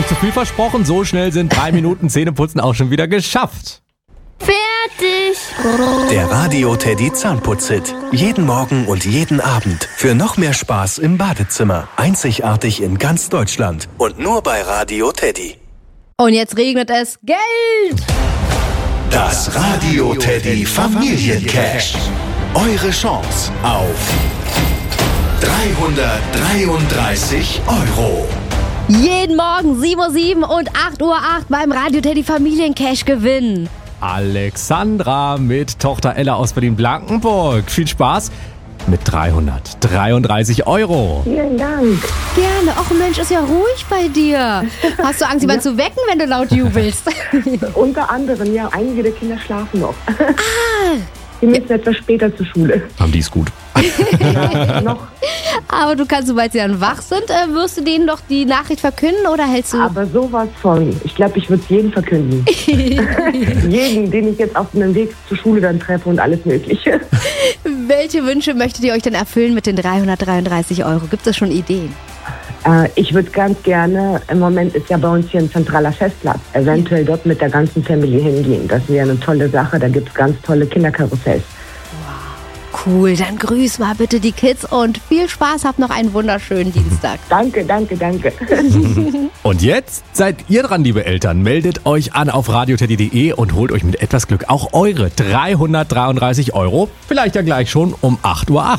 zu viel versprochen. So schnell sind 3 Minuten Zähneputzen auch schon wieder geschafft. Fertig. Der Radio Teddy Zahnputz-Hit. Jeden Morgen und jeden Abend. Für noch mehr Spaß im Badezimmer. Einzigartig in ganz Deutschland. Und nur bei Radio Teddy. Und jetzt regnet es Geld. Das Radio Teddy Familiencash. Eure Chance auf 333 €. Jeden Morgen 7:07 Uhr und 8:08 Uhr beim Radio Teddy Familiencash gewinnen. Alexandra mit Tochter Ella aus Berlin-Blankenburg. Viel Spaß mit 333 €. Vielen Dank. Gerne. Och Mensch, ist ja ruhig bei dir. Hast du Angst, jemanden zu wecken, wenn du laut jubelst? Unter anderem, ja. Einige der Kinder schlafen noch. Die müssen etwas später zur Schule. Haben die es gut. Ja, noch. Aber du kannst, sobald sie dann wach sind, wirst du denen doch die Nachricht verkünden oder hältst du... Aber sowas von. Ich glaube, ich würde es jedem verkünden. Jeden, den ich jetzt auf dem Weg zur Schule dann treffe und alles Mögliche. Welche Wünsche möchtet ihr euch denn erfüllen mit den 333 €? Gibt es schon Ideen? Ich würde ganz gerne, im Moment ist ja bei uns hier ein zentraler Festplatz, eventuell dort mit der ganzen Familie hingehen. Das wäre eine tolle Sache, da gibt es ganz tolle Kinderkarussells. Cool, dann grüß mal bitte die Kids und viel Spaß, habt noch einen wunderschönen Dienstag. Danke, danke, danke. Und jetzt seid ihr dran, liebe Eltern. Meldet euch an auf radioteddy.de und holt euch mit etwas Glück auch eure 333 €. Vielleicht ja gleich schon um 8:08 Uhr.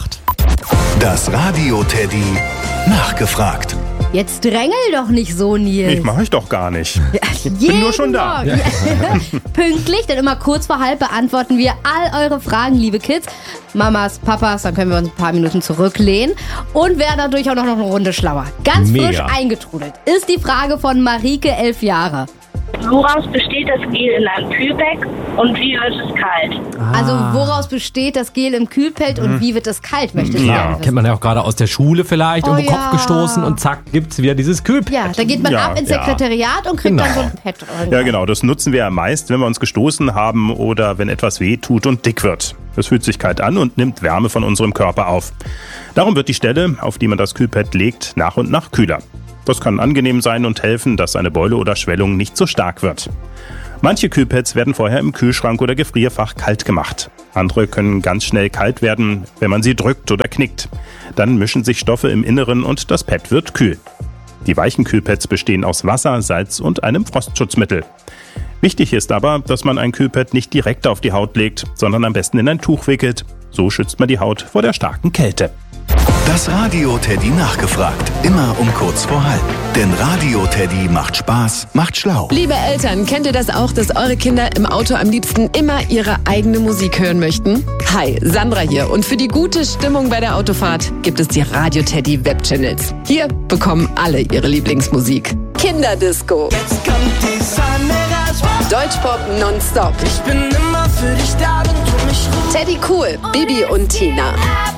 Das Radio Teddy nachgefragt. Jetzt drängel doch nicht so, Nils. Ich mache ich doch gar nicht. Ja, bin nur schon da. Ja. Pünktlich, denn immer kurz vor halb beantworten wir all eure Fragen, liebe Kids. Mamas, Papas, dann können wir uns ein paar Minuten zurücklehnen und werden dadurch auch noch eine Runde schlauer. Ganz Mega. frisch eingetrudelt ist die Frage von Marike, 11 Jahre. Woraus besteht das Gel in einem Kühlbeck und wie wird es kalt? Also woraus besteht das Gel im Kühlfeld und wie wird es kalt, möchte ich Ja, gerne kennt wissen. man ja auch gerade aus der Schule vielleicht. Oh Irgendwo ja. Kopf gestoßen und zack, gibt's wieder dieses Kühlpad. Ja, da geht man Ja, ab ins ja. Sekretariat und kriegt dann so ein Pad. Ja, genau. Das nutzen wir ja meist, wenn wir uns gestoßen haben oder wenn etwas weh tut und dick wird. Das fühlt sich kalt an und nimmt Wärme von unserem Körper auf. Darum wird die Stelle, auf die man das Kühlpad legt, nach und nach kühler. Das kann angenehm sein und helfen, dass eine Beule oder Schwellung nicht so stark wird. Manche Kühlpads werden vorher im Kühlschrank oder Gefrierfach kalt gemacht. Andere können ganz schnell kalt werden, wenn man sie drückt oder knickt. Dann mischen sich Stoffe im Inneren und das Pad wird kühl. Die weichen Kühlpads bestehen aus Wasser, Salz und einem Frostschutzmittel. Wichtig ist aber, dass man ein Kühlpad nicht direkt auf die Haut legt, sondern am besten in ein Tuch wickelt. So schützt man die Haut vor der starken Kälte. Das Radio Teddy nachgefragt. Immer um kurz vor halb. Denn Radio Teddy macht Spaß, macht schlau. Liebe Eltern, kennt ihr das auch, dass eure Kinder im Auto am liebsten immer ihre eigene Musik hören möchten? Hi, Sandra hier und für die gute Stimmung bei der Autofahrt gibt es die Radio Teddy Webchannels. Hier bekommen alle ihre Lieblingsmusik. Kinderdisco. Jetzt kommt die Sonne raus. Deutschpop nonstop. Ich bin immer für dich da, wenn du mich rufst. Teddy Cool, Bibi und Tina.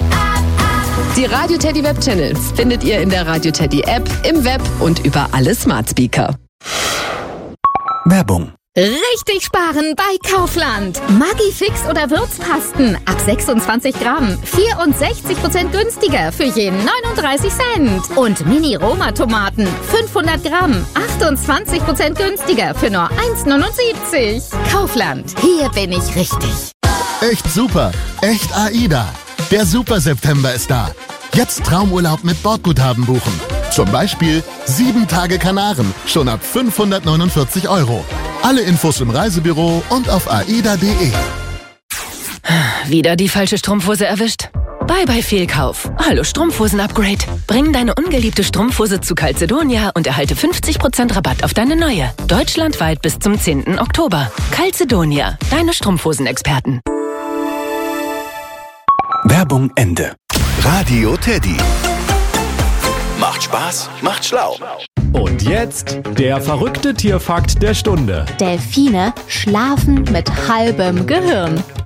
Die Radio Teddy Webchannels findet ihr in der Radio Teddy App, im Web und über alle Smart Speaker. Werbung. Richtig sparen bei Kaufland. Maggi-Fix oder Würzpasten ab 26 Gramm. 64% günstiger für jeden 39 Cent. Und Mini-Roma-Tomaten 500 Gramm. 28% günstiger für nur 1,79. Kaufland. Hier bin ich richtig. Echt super. Echt AIDA. Der Super September ist da. Jetzt Traumurlaub mit Bordguthaben buchen. Zum Beispiel 7 Tage Kanaren, schon ab 549 €. Alle Infos im Reisebüro und auf aida.de. Wieder die falsche Strumpfhose erwischt? Bye Fehlkauf. Hallo Strumpfhosen-Upgrade. Bring deine ungeliebte Strumpfhose zu Calzedonia und erhalte 50% Rabatt auf deine neue. Deutschlandweit bis zum 10. Oktober. Calzedonia, deine Strumpfhosenexperten. Werbung Ende. Radio Teddy. Macht Spaß, macht schlau. Und jetzt der verrückte Tierfakt der Stunde. Delfine schlafen mit halbem Gehirn.